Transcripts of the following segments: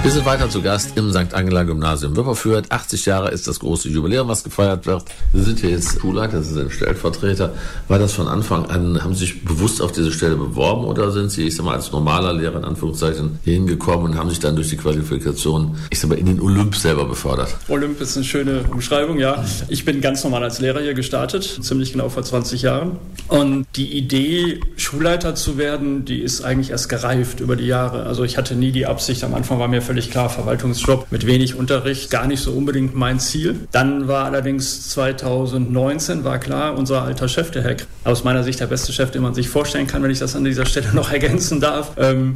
Wir sind weiter zu Gast im St. Angela Gymnasium Wipperfürth. 80 Jahre ist das große Jubiläum, was gefeiert wird. Sie sind hier jetzt Schulleiter, Sie sind Stellvertreter. War das von Anfang an, haben Sie sich bewusst auf diese Stelle beworben oder sind Sie, ich sag mal, als normaler Lehrer in Anführungszeichen hier hingekommen und haben sich dann durch die Qualifikation, ich sag mal, in den Olymp selber befördert? Olymp ist eine schöne Umschreibung, ja. Ich bin ganz normal als Lehrer hier gestartet, ziemlich genau vor 20 Jahren. Und die Idee, Schulleiter zu werden, die ist eigentlich erst gereift über die Jahre. Also ich hatte nie die Absicht, am Anfang war mir völlig klar, Verwaltungsjob mit wenig Unterricht, gar nicht so unbedingt mein Ziel. Dann war allerdings 2019, war klar, unser alter Chef, der Herr, aus meiner Sicht der beste Chef, den man sich vorstellen kann, wenn ich das an dieser Stelle noch ergänzen darf,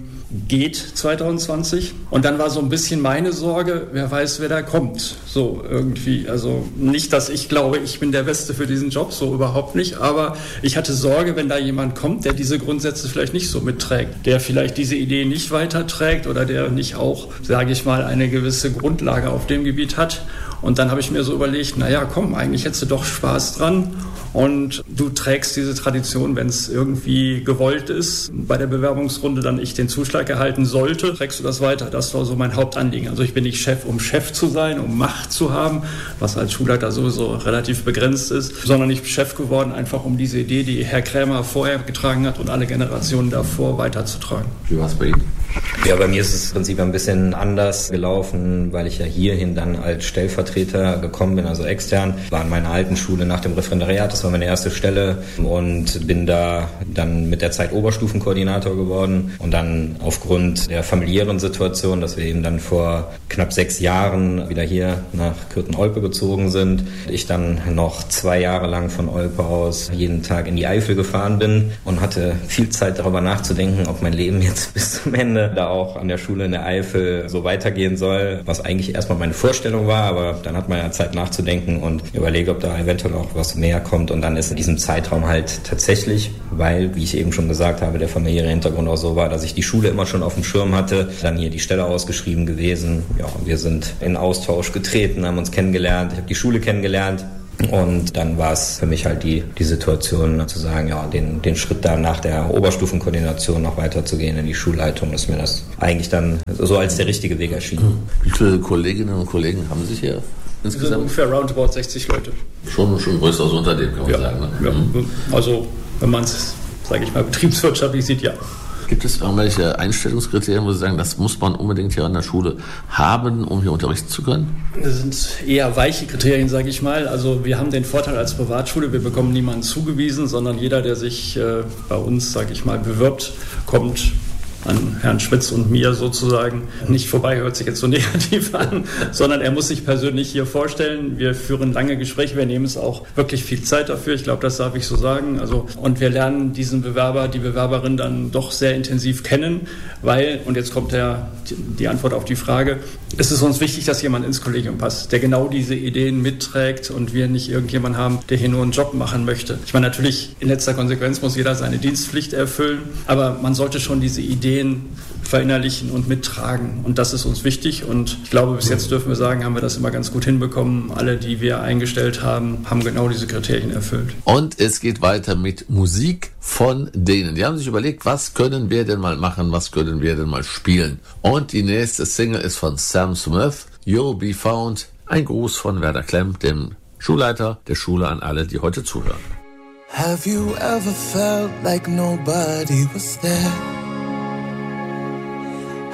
geht 2020. Und dann war so ein bisschen meine Sorge, wer weiß, wer da kommt. So irgendwie, also nicht, dass ich glaube, ich bin der Beste für diesen Job, so überhaupt nicht, aber ich hatte Sorge, wenn da jemand kommt, der diese Grundsätze vielleicht nicht so mitträgt, der vielleicht diese Idee nicht weiterträgt oder der nicht auch, sage ich mal, eine gewisse Grundlage auf dem Gebiet hat. Und dann habe ich mir so überlegt, naja, komm, eigentlich hättest du doch Spaß dran und du trägst diese Tradition, wenn es irgendwie gewollt ist, bei der Bewerbungsrunde dann ich den Zuschlag erhalten sollte, trägst du das weiter. Das war so mein Hauptanliegen. Also ich bin nicht Chef, um Chef zu sein, um Macht zu haben, was als Schulleiter sowieso relativ begrenzt ist, sondern ich bin Chef geworden, einfach um diese Idee, die Herr Krämer vorher getragen hat und alle Generationen davor weiterzutragen. Wie war es bei Ihnen? Ja, bei mir ist es im Prinzip ein bisschen anders gelaufen, weil ich ja hierhin dann als Stellvertreter gekommen bin, also extern. War in meiner alten Schule nach dem Referendariat, das war meine erste Stelle und bin da dann mit der Zeit Oberstufenkoordinator geworden und dann aufgrund der familiären Situation, dass wir eben dann vor knapp 6 Jahren wieder hier nach Kürten-Olpe gezogen sind, ich dann noch 2 Jahre lang von Olpe aus jeden Tag in die Eifel gefahren bin und hatte viel Zeit darüber nachzudenken, ob mein Leben jetzt bis zum Ende da auch an der Schule in der Eifel so weitergehen soll, was eigentlich erstmal meine Vorstellung war, aber dann hat man ja Zeit nachzudenken und überlege, ob da eventuell auch was mehr kommt und dann ist in diesem Zeitraum halt tatsächlich, weil, wie ich eben schon gesagt habe, der familiäre Hintergrund auch so war, dass ich die Schule immer schon auf dem Schirm hatte, dann hier die Stelle ausgeschrieben gewesen. Ja, wir sind in Austausch getreten, haben uns kennengelernt, ich habe die Schule kennengelernt. Und dann war es für mich halt die Situation zu sagen, ja, den Schritt da nach der Oberstufenkoordination noch weiterzugehen in die Schulleitung, ist mir das eigentlich dann so als der richtige Weg erschienen. Wie viele Kolleginnen und Kollegen haben Sie hier insgesamt? Wir sind ungefähr roundabout 60 Leute. Schon ein größeres Unternehmen, kann man sagen. Ne? Ja. Also wenn man es, sage ich mal, betriebswirtschaftlich sieht, ja. Gibt es irgendwelche Einstellungskriterien, wo Sie sagen, das muss man unbedingt hier an der Schule haben, um hier unterrichten zu können? Das sind eher weiche Kriterien, sage ich mal. Also wir haben den Vorteil als Privatschule, wir bekommen niemanden zugewiesen, sondern jeder, der sich bei uns, sage ich mal, bewirbt, kommt an Herrn Schmitz und mir sozusagen nicht vorbei, hört sich jetzt so negativ an, sondern er muss sich persönlich hier vorstellen. Wir führen lange Gespräche, wir nehmen es auch wirklich viel Zeit dafür, ich glaube, das darf ich so sagen. Also, und wir lernen diesen Bewerber, die Bewerberin dann doch sehr intensiv kennen, weil, und jetzt kommt die Antwort auf die Frage, es ist uns wichtig, dass jemand ins Kollegium passt, der genau diese Ideen mitträgt und wir nicht irgendjemanden haben, der hier nur einen Job machen möchte. Ich meine, natürlich, in letzter Konsequenz muss jeder seine Dienstpflicht erfüllen, aber man sollte schon diese Ideen verinnerlichen und mittragen. Und das ist uns wichtig. Und ich glaube, bis jetzt dürfen wir sagen, haben wir das immer ganz gut hinbekommen. Alle, die wir eingestellt haben, haben genau diese Kriterien erfüllt. Und es geht weiter mit Musik von denen. Die haben sich überlegt, was können wir denn mal machen, was können wir denn mal spielen. Und die nächste Single ist von Sam Smith, You'll Be Found. Ein Gruß von Werder Klemm, dem Schulleiter der Schule, an alle, die heute zuhören. Have you ever felt like nobody was there?